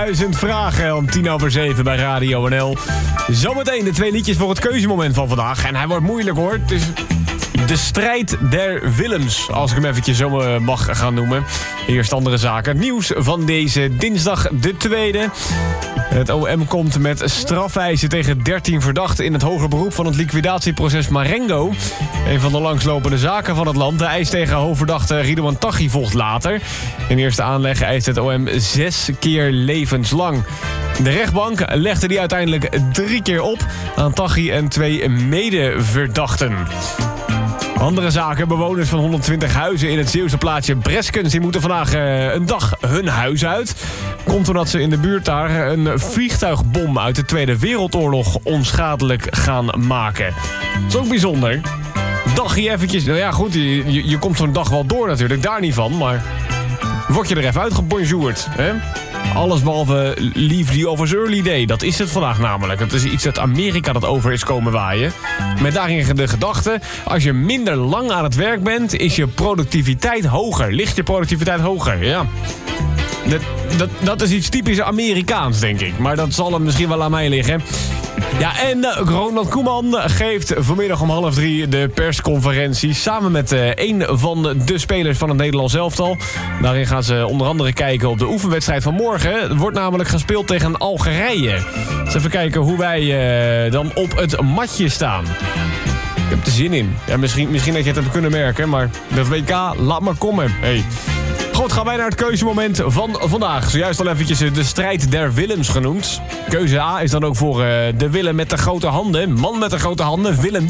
1000 vragen om 7:10 bij Radio NL. Zometeen de 2 liedjes voor het keuzemoment van vandaag. En hij wordt moeilijk hoor. Het is de strijd der Willems, als ik hem eventjes zo mag gaan noemen. Eerst andere zaken. Nieuws van deze dinsdag de 2e. Het OM komt met strafeisen tegen 13 verdachten in het hoger beroep van het liquidatieproces Marengo. Een van de langslopende zaken van het land. De eis tegen hoofdverdachte Ridouan Taghi volgt later. In eerste aanleg eist het OM 6 keer levenslang. De rechtbank legde die uiteindelijk 3 keer op aan Taghi en 2 medeverdachten. Andere zaken. Bewoners van 120 huizen in het Zeeuwse plaatsje Breskens die moeten vandaag een dag hun huis uit. Komt omdat ze in de buurt daar een vliegtuigbom uit de Tweede Wereldoorlog onschadelijk gaan maken. Dat is ook bijzonder. Dagje eventjes. Nou ja, goed, je komt zo'n dag wel door natuurlijk. Daar niet van, maar word je er even uitgebonjourd, hè? Alles behalve Leave the Office Early Day. Dat is het vandaag namelijk. Het is iets dat Amerika dat over is komen waaien. Met daarin de gedachte, als je minder lang aan het werk bent, is je productiviteit hoger. Ligt je productiviteit hoger, ja. Dat is iets typisch Amerikaans, denk ik. Maar dat zal hem misschien wel aan mij liggen. Ja, en Ronald Koeman geeft vanmiddag om 2:30 de persconferentie samen met een van de spelers van het Nederlands elftal. Daarin gaan ze onder andere kijken op de oefenwedstrijd van morgen. Het wordt namelijk gespeeld tegen Algerije. Dus even kijken hoe wij dan op het matje staan. Ik heb er zin in. Ja, misschien dat je het hebt kunnen merken, maar dat WK, laat maar komen. Hey. Goed, gaan wij naar het keuzemoment van vandaag. Zojuist al eventjes de strijd der Willems genoemd. Keuze A is dan ook voor de Willem met de grote handen. Man met de grote handen, Willem.